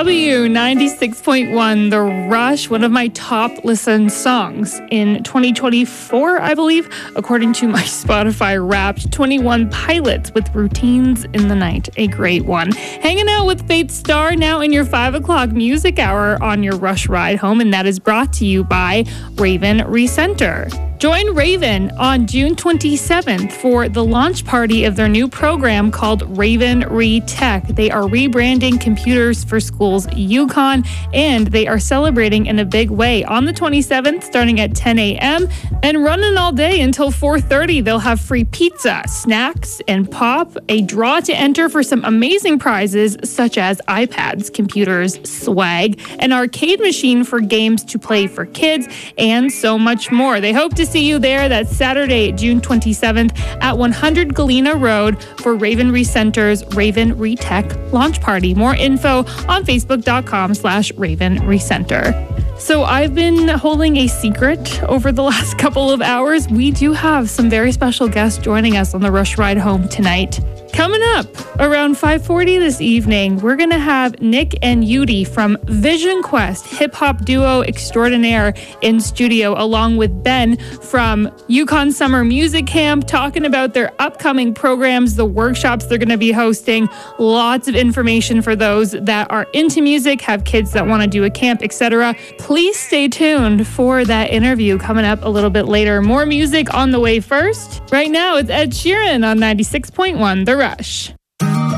W96.1, The Rush, one of my top listened songs in 2024, I believe, according to my Spotify Wrapped. 21 Pilots with Routines in the Night, a great one. Hanging out with Faith Star now in your 5 o'clock music hour on your Rush Ride Home, and that is brought to you by Raven Recenter. Join Raven on June 27th for the launch party of their new program called Raven Retech. They are rebranding Computers for Schools Yukon, and they are celebrating in a big way. On the 27th, starting at 10 a.m. and running all day until 4:30, they'll have free pizza, snacks, and pop, a draw to enter for some amazing prizes such as iPads, computers, swag, an arcade machine for games to play for kids, and so much more. They hope to see you there. That's Saturday, June 27th at 100 Galena Road for Raven Recenter's Raven Retech launch party. More info on facebook.com/Raven Recenter. So I've been holding a secret over the last couple of hours. We do have some very special guests joining us on the Rush Ride Home tonight. Coming up around 5:40 this evening, we're going to have Nick and Yudi from Vision Quest, hip-hop duo extraordinaire, in studio, along with Ben from Yukon Summer Music Camp, talking about their upcoming programs, the workshops they're going to be hosting. Lots of information for those that are into music, have kids that want to do a camp, etc. Please stay tuned for that interview coming up a little bit later. More music on the way first. Right now, it's Ed Sheeran on 96.1 The Rush.